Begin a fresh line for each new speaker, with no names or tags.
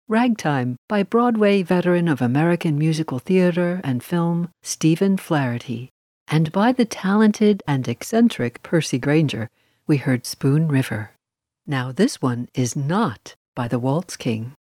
Ragtime by Broadway veteran of American musical theater and film Stephen Flaherty. And by the talented and eccentric Percy Grainger, we heard Spoon River. Now this one is not by the Waltz King.